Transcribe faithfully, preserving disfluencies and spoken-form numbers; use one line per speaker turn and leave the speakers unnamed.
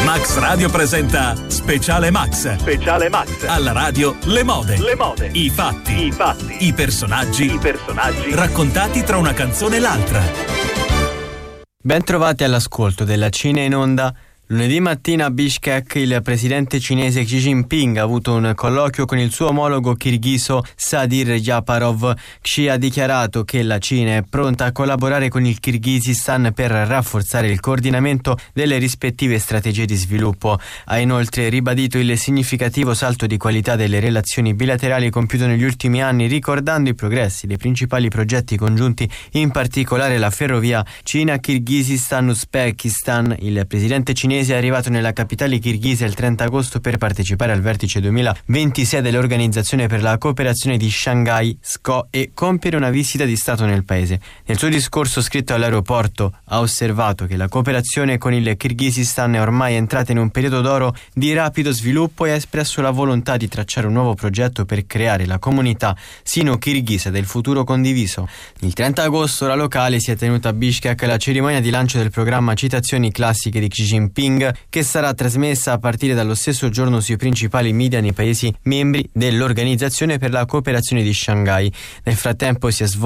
Max Radio presenta Speciale Max.
Speciale Max.
Alla radio le mode.
Le mode.
I fatti.
I fatti.
I personaggi.
I personaggi.
Raccontati tra una canzone e l'altra.
Ben trovati all'ascolto della Cina in Onda. Lunedì mattina a Bishkek il presidente cinese Xi Jinping ha avuto un colloquio con il suo omologo kirghizo Sadir Japarov. Xi ha dichiarato che la Cina è pronta a collaborare con il Kirghizistan per rafforzare il coordinamento delle rispettive strategie di sviluppo. Ha inoltre ribadito il significativo salto di qualità delle relazioni bilaterali compiuto negli ultimi anni, ricordando i progressi dei principali progetti congiunti, in particolare la ferrovia Cina-Kirghizistan-Uzbekistan. Il presidente cinese è arrivato nella capitale kirghisa il trenta agosto per partecipare al vertice duemilaventisei dell'Organizzazione per la cooperazione di Shanghai S C O e compiere una visita di Stato nel paese. Nel suo discorso scritto all'aeroporto ha osservato che la cooperazione con il Kirghizistan è ormai entrata in un periodo d'oro di rapido sviluppo e ha espresso la volontà di tracciare un nuovo progetto per creare la comunità sino-kirghisa del futuro condiviso. Il trenta agosto, ora locale, si è tenuta a Bishkek la cerimonia di lancio del programma Citazioni classiche di Xi Jinping, che sarà trasmessa a partire dallo stesso giorno sui principali media nei paesi membri dell'Organizzazione per la cooperazione di Shanghai. Nel frattempo si è svolto